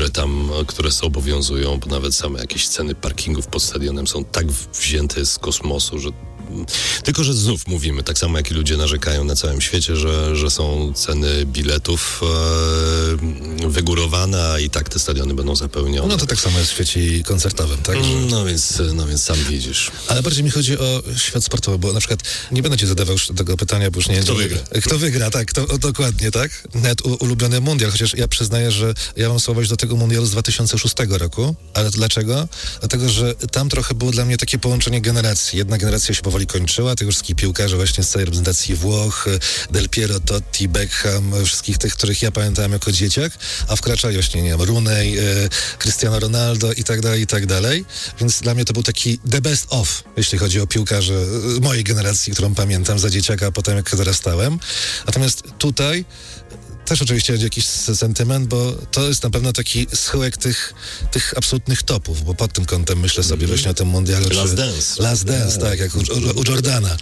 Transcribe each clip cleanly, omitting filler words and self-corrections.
które obowiązują, bo nawet same jakieś ceny parkingów pod stadionem są tak wzięte z kosmosu, że tylko, że znów mówimy, tak samo jak i ludzie narzekają na całym świecie, że są ceny biletów wygórowane, a i tak te stadiony będą zapełnione. No to tak samo jest w świecie koncertowym, tak? No więc sam widzisz. Ale bardziej mi chodzi o świat sportowy, bo na przykład nie będę ci zadawał już tego pytania, bo już nie... Kto wygra, tak, dokładnie, tak? Nawet ulubiony mundial, chociaż ja przyznaję, że ja mam słabość do tego mundialu z 2006 roku, ale dlaczego? Dlatego, że tam trochę było dla mnie takie połączenie generacji. Jedna generacja się powoli kończyła, tych wszystkich piłkarzy właśnie z całej reprezentacji Włoch, Del Piero, Totti, Beckham, wszystkich tych, których ja pamiętałem jako dzieciak, a wkraczali właśnie, nie wiem, Rooney, Cristiano Ronaldo i tak dalej. Więc dla mnie to był taki the best of, jeśli chodzi o piłkarzy mojej generacji, którą pamiętam za dzieciaka, a potem jak dorastałem. Natomiast tutaj też oczywiście jakiś sentyment, bo to jest na pewno taki schyłek tych absolutnych topów, bo pod tym kątem myślę sobie właśnie o tym mundialu. Last Dance, tak, jak u Jordana,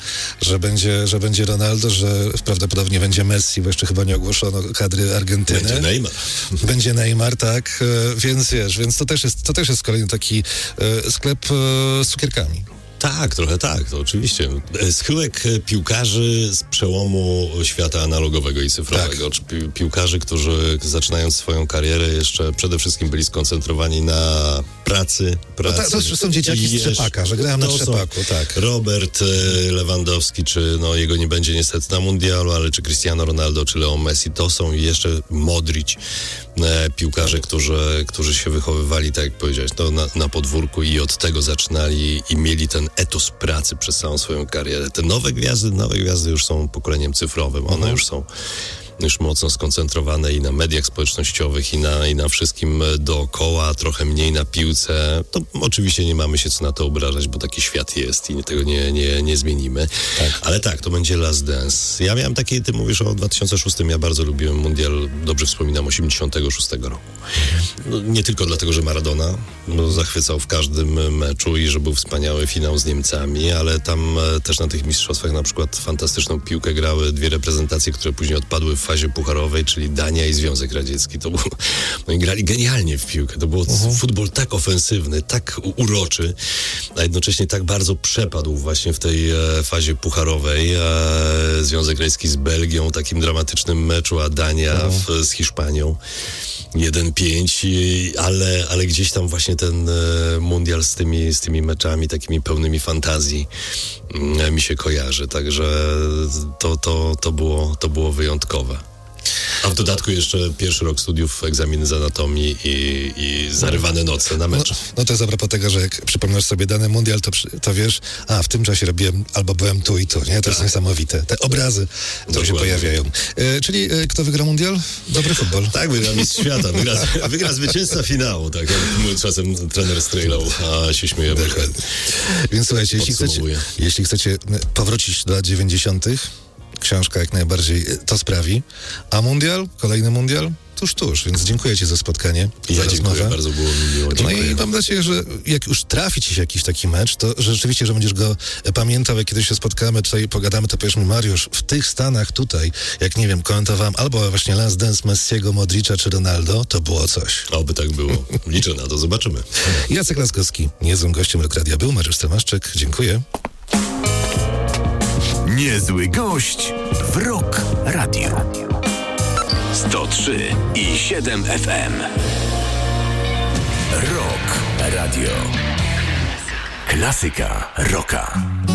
że będzie Ronaldo, że prawdopodobnie będzie Messi, bo jeszcze chyba nie ogłoszono kadry Argentyny. Będzie Neymar, tak, więc to też jest kolejny taki sklep z cukierkami. Tak, trochę tak, to oczywiście. Schyłek piłkarzy z przełomu świata analogowego i cyfrowego. Tak. Piłkarzy, którzy zaczynając swoją karierę jeszcze przede wszystkim byli skoncentrowani na pracy. To są dzieciaki z trzepaka, że grają na trzepaku, tak. Robert Lewandowski, czy jego nie będzie niestety na mundialu, ale czy Cristiano Ronaldo, czy Leo Messi, to są jeszcze Modric, piłkarze, którzy się wychowywali, tak jak powiedziałeś, na podwórku i od tego zaczynali i mieli ten etos pracy przez całą swoją karierę. Te nowe gwiazdy już są pokoleniem cyfrowym. One już są mocno skoncentrowane i na mediach społecznościowych, i na wszystkim dookoła, trochę mniej na piłce. To oczywiście nie mamy się co na to obrażać, bo taki świat jest i tego nie zmienimy. Tak. Ale tak, to będzie Last Dance. Ja miałem taki, ty mówisz o 2006, ja bardzo lubiłem mundial, dobrze wspominam, 86 roku. No, nie tylko dlatego, że Maradona zachwycał w każdym meczu i że był wspaniały finał z Niemcami, ale tam też na tych mistrzostwach na przykład fantastyczną piłkę grały dwie reprezentacje, które później odpadły w fazie pucharowej, czyli Dania i Związek Radziecki. To było, i grali genialnie w piłkę. To był futbol tak ofensywny, tak uroczy, a jednocześnie tak bardzo przepadł właśnie w tej fazie pucharowej. Związek Radziecki z Belgią, takim dramatycznym meczu, a Dania z Hiszpanią. 1-5, ale gdzieś tam właśnie ten mundial z tymi meczami takimi pełnymi fantazji mi się kojarzy, także to było wyjątkowe. A w dodatku jeszcze pierwszy rok studiów, egzaminy z anatomii i zarywane noce na mecz. No to jest a propos tego, że jak przypomnisz sobie dany mundial, to wiesz, w tym czasie robiłem albo byłem tu i tu, nie? To jest niesamowite. Te obrazy, które się pojawiają. Czyli kto wygra mundial? Dobry futbol. Tak, wygra mistrz świata, wygra zwycięzca finału, tak jak czasem trener strejlał, a się śmiejemy. Więc słuchajcie, jeśli chcecie powrócić do lat 90., książka jak najbardziej to sprawi. A mundial? Kolejny mundial? Tuż, więc dziękuję ci za spotkanie, za rozmowę. Dziękuję, bardzo było mi miło. No i mam nadzieję, że jak już trafi ci się jakiś taki mecz, to że rzeczywiście, że będziesz go pamiętał, jak kiedyś się spotkamy, tutaj pogadamy, to powiesz mi, Mariusz, w tych Stanach tutaj, jak nie wiem, komentowałem albo właśnie Last Dance Messiego, Modricza czy Ronaldo, to było coś. Oby tak było. Liczę na to, zobaczymy. Jacek Laskowski, niezłym gościem Rock Radia był, Mariusz Tomaszczyk, dziękuję. Niezły gość w Rock Radio 103,7 FM. Rock Radio. Klasyka rocka.